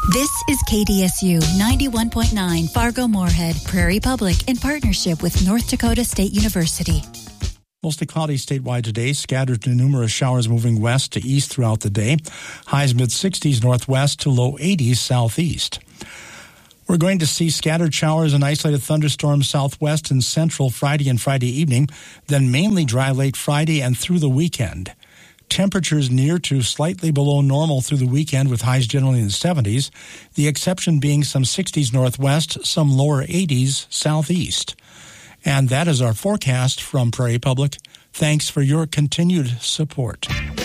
This is KDSU 91.9 Fargo-Moorhead, Prairie Public, in partnership with North Dakota State University. Mostly cloudy statewide today, scattered to numerous showers moving west to east throughout the day. Highs mid-60s northwest to low 80s southeast. We're going to see scattered showers and isolated thunderstorms southwest and central Friday and Friday evening, then mainly dry late Friday and through the weekend. Temperatures near to slightly below normal through the weekend with highs generally in the 70s, the exception being some 60s northwest, some lower 80s southeast. And that is our forecast from Prairie Public. Thanks for your continued support.